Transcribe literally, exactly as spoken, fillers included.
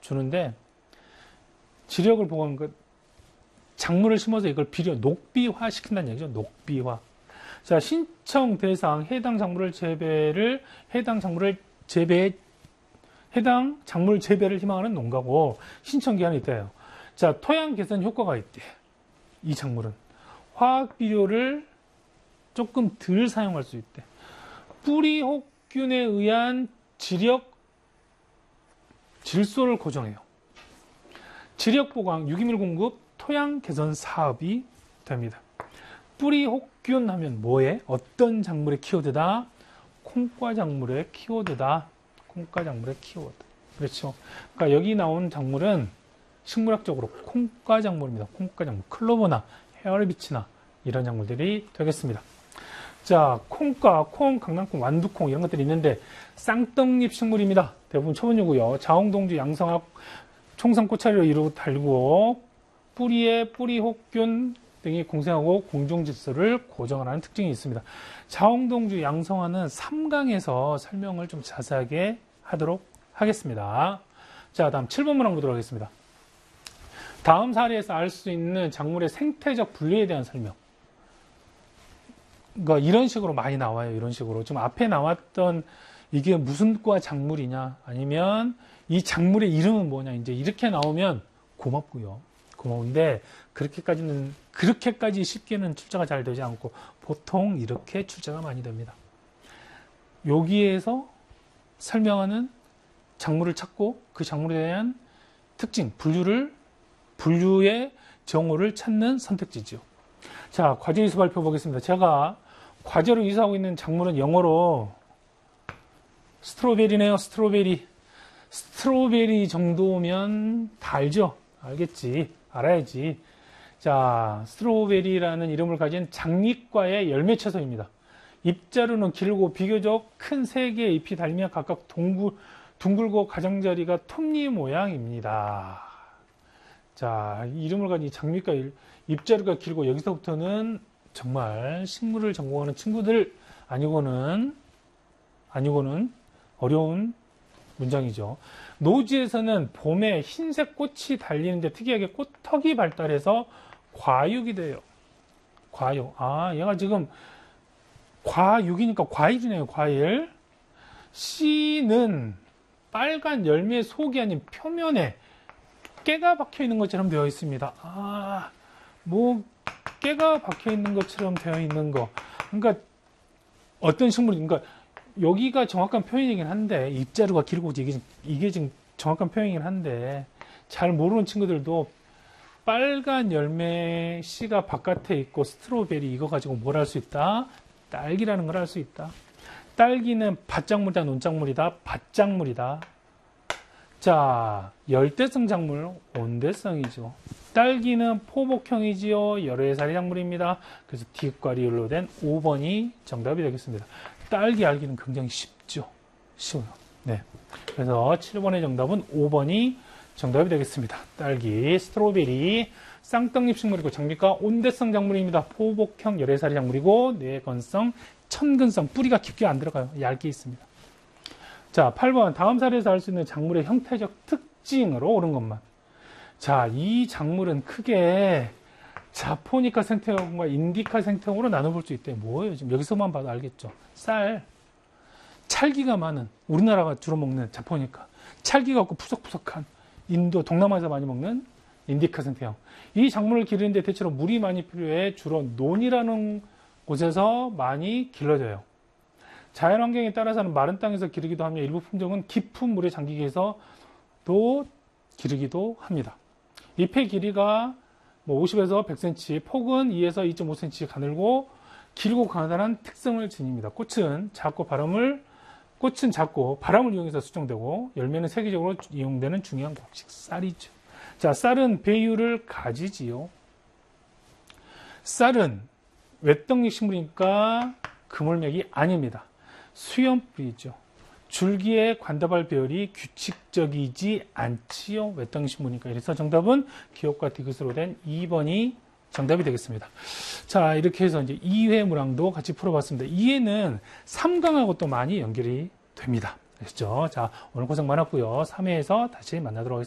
주는데 지력을 보고 그 작물을 심어서 이걸 비료, 녹비화 시킨다는 얘기죠. 녹비화. 자, 신청 대상 해당 작물을 재배를 해당 작물을 재배 해당 작물 재배를 희망하는 농가고 신청 기한이 있대요. 자, 토양 개선 효과가 있대. 이 작물은 화학 비료를 조금 덜 사용할 수 있대. 뿌리 혹균에 의한 지력 질소를 고정해요. 지력 보강, 유기물 공급, 토양 개선 사업이 됩니다. 뿌리 혹균 하면 뭐에? 어떤 작물의 키워드다? 콩과 작물의 키워드다. 콩과 작물의 키워드. 그렇죠. 그러니까 여기 나온 작물은 식물학적으로 콩과 작물입니다. 콩과 작물. 클로버나 헤어비치나 이런 작물들이 되겠습니다. 자, 콩과 콩, 강낭콩, 완두콩 이런 것들이 있는데 쌍떡잎 식물입니다. 대부분 초본유고요. 자홍동주, 양성학, 총선 꽃차리로 이루고 달고 뿌리에 뿌리 혹균 등이 공생하고 공종질서를 고정하는 특징이 있습니다. 자홍동주, 양성화는 삼 강에서 설명을 좀 자세하게 하도록 하겠습니다. 자, 다음 칠 번 문항 보도록 하겠습니다. 다음 사례에서 알 수 있는 작물의 생태적 분류에 대한 설명. 그러니까 이런 식으로 많이 나와요. 이런 식으로. 지금 앞에 나왔던 이게 무슨 과 작물이냐, 아니면 이 작물의 이름은 뭐냐, 이제 이렇게 나오면 고맙고요. 고마운데, 그렇게까지는, 그렇게까지 쉽게는 출제가 잘 되지 않고, 보통 이렇게 출제가 많이 됩니다. 여기에서 설명하는 작물을 찾고, 그 작물에 대한 특징, 분류를, 분류의 정오를 찾는 선택지죠. 자, 과제 이수 발표 보겠습니다. 제가 과제로 이수하고 있는 작물은 영어로 스트로베리네요. 스트로베리. 스트로베리 정도면 다 알죠? 알겠지. 알아야지. 자, 스트로베리라는 이름을 가진 장미과의 열매 채소입니다. 잎자루는 길고 비교적 큰 세 개의 잎이 달리며 각각 동글, 둥글고 가장자리가 톱니 모양입니다. 자, 이름을 가진 장미과 잎자루가 길고 여기서부터는 정말 식물을 전공하는 친구들 아니고는 아니고는 어려운 문장이죠. 노지에서는 봄에 흰색 꽃이 달리는데 특이하게 꽃턱이 발달해서 과육이 돼요. 과육. 아, 얘가 지금 과육이니까 과일이네요. 과일. 씨는 빨간 열매 속이 아닌 표면에 깨가 박혀 있는 것처럼 되어 있습니다. 아, 뭐 깨가 박혀 있는 것처럼 되어 있는 거. 그러니까 어떤 식물이, 그러니까 여기가 정확한 표현이긴 한데 잎자루가 길고 이게, 이게 지금 정확한 표현이긴 한데 잘 모르는 친구들도 빨간 열매 씨가 바깥에 있고 스트로베리 이거 가지고 뭘 할 수 있다? 딸기라는 걸 할 수 있다. 딸기는 밭작물이다, 논작물이다, 밭작물이다. 자, 열대성 작물, 온대성이죠. 딸기는 포복형이지요. 여러 해살이 작물입니다. 그래서 디귿과 리을로 된 오 번이 정답이 되겠습니다. 딸기 알기는 굉장히 쉽죠. 쉬워요. 네. 그래서 칠 번의 정답은 오 번이 정답이 되겠습니다. 딸기, 스트로베리, 쌍떡잎 식물이고 장미과 온대성 작물입니다. 포복형 여러 해살이 작물이고 내건성, 천근성, 뿌리가 깊게 안 들어가요. 얇게 있습니다. 자, 팔 번 다음 사례에서 알 수 있는 작물의 형태적 특징으로 옳은 것만. 자, 이 작물은 크게 자포니카 생태형과 인디카 생태형으로 나눠볼 수 있대. 뭐예요? 지금 여기서만 봐도 알겠죠. 쌀, 찰기가 많은, 우리나라가 주로 먹는 자포니카, 찰기가 없고 푸석푸석한 인도, 동남아에서 많이 먹는 인디카 생태형. 이 작물을 기르는데 대체로 물이 많이 필요해 주로 논이라는 곳에서 많이 길러져요. 자연환경에 따라서는 마른 땅에서 기르기도 하며 일부 품종은 깊은 물에 잠기기 위해서도 기르기도 합니다. 잎의 길이가 뭐 오십에서 백 센티미터, 폭은 이에서 이 점 오 센티미터 가늘고 길고 가느다란 특성을 지닙니다. 꽃은 작고 바람을 꽃은 작고 바람을 이용해서 수정되고 열매는 세계적으로 이용되는 중요한 곡식 쌀이죠. 자, 쌀은 배유를 가지지요. 쌀은 외떡잎 식물이니까 그물맥이 아닙니다. 수염뿌리죠. 줄기의 관다발 배열이 규칙적이지 않지요. 외떡잎 식물이니까. 그래서 정답은 기역과 디귿으로 된 이 번이 정답이 되겠습니다. 자, 이렇게 해서 이제 이 회 문항도 같이 풀어봤습니다. 이 회는 삼 강하고 또 많이 연결이 됩니다. 아시죠? 자, 오늘 고생 많았고요. 삼 회에서 다시 만나도록 하겠습니다.